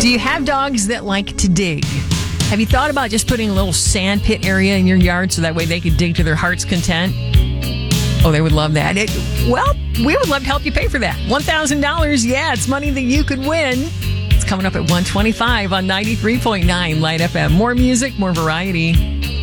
Do you have dogs that like to dig? Have you thought about just putting a little sand pit area in your yard so that way they could dig to their heart's content? Oh, they would love that. Well, we would love to help you pay for that. $1,000, yeah, it's money that you could win. It's coming up at 1:25 on 93.9 Light FM. More music, more variety.